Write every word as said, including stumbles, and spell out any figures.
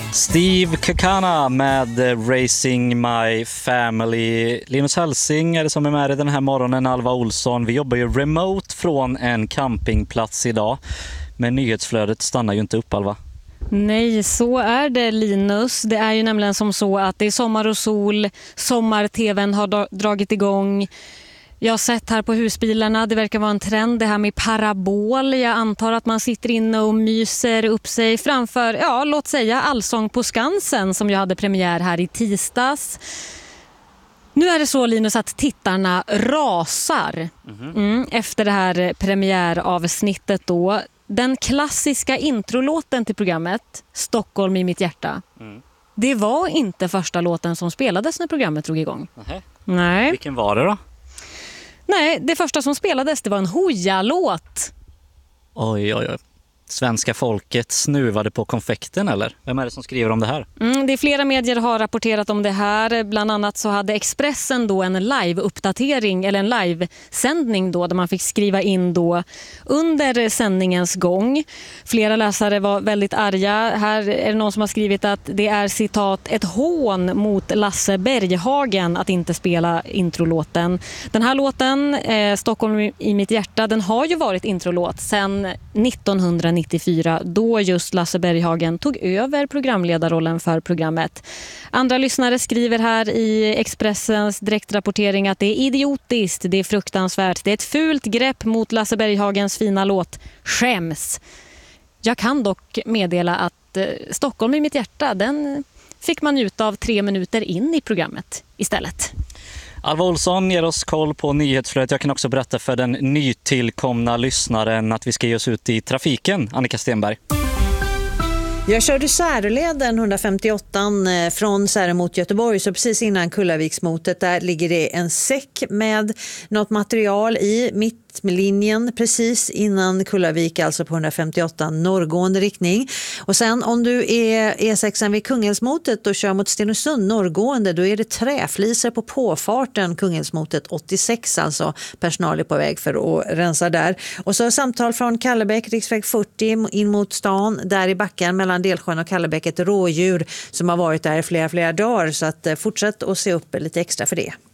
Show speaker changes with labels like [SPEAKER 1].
[SPEAKER 1] Steve Kakana med Racing My Family. Linus Hälsing är det som är med i den här morgonen. Alva Olsson. Vi jobbar ju remote från en campingplats idag. Men nyhetsflödet stannar ju inte upp, Alva.
[SPEAKER 2] Nej, så är det, Linus. Det är ju nämligen som så att det är sommar och sol. Sommar-tvn har dragit igång. Jag har sett här på husbilarna, det verkar vara en trend, det här med parabol. Jag antar att man sitter inne och myser upp sig framför, ja, låt säga Allsång på Skansen som jag hade premiär här i tisdags. Nu är det så, Linus, att tittarna rasar mm, efter det här premiäravsnittet då. Den klassiska introlåten till programmet, Stockholm i mitt hjärta, mm. det var inte första låten som spelades när programmet drog igång.
[SPEAKER 1] Nähä.
[SPEAKER 2] Nej.
[SPEAKER 1] Vilken var det då?
[SPEAKER 2] Nej, det första som spelades det var en Hooja-låt.
[SPEAKER 1] Oj, oj, oj. Svenska folket snuvade på konfekten, eller? Vem är det som skriver om det här?
[SPEAKER 2] Mm, det är flera medier har rapporterat om det här. Bland annat så hade Expressen då en live-uppdatering eller en live-sändning då där man fick skriva in då under sändningens gång. Flera läsare var väldigt arga. Här är det någon som har skrivit att det är citat ett hån mot Lasse Berghagen att inte spela introlåten. Den här låten, eh, Stockholm i mitt hjärta, den har ju varit introlåt sedan nittonhundranittiofyra då just Lasse Berghagen tog över programledarrollen för programmet. Andra lyssnare skriver här i Expressens direktrapportering att det är idiotiskt, det är fruktansvärt, det är ett fult grepp mot Lasse Berghagens fina låt Skäms. Jag kan dock meddela att eh, Stockholm i mitt hjärta, den fick man njuta av tre minuter in i programmet istället.
[SPEAKER 1] Alva Olsson ger oss koll på nyhetsflödet. Jag kan också berätta för den nytillkomna lyssnaren att vi ska ge oss ut i trafiken. Annika Stenberg.
[SPEAKER 3] Jag körde Säröleden hundrafemtioåtta från Särö mot Göteborg, så precis innan Kullaviksmotet där ligger det en säck med något material i mittlinjen precis innan Kullavik, alltså på hundrafemtioåtta norrgående riktning. Och sen om du är E sex vid Kungälvsmotet och kör mot Stenungsund norrgående, då är det träfliser på påfarten Kungälvsmotet åttiosex, alltså personal är på väg för att rensa där. Och så samtal från Kallebäck, riksväg fyrtio in mot stan, där i backen mellan Delsjön och Kallebäck, ett rådjur som har varit där i flera flera dagar, så att fortsätt att se upp lite extra för det.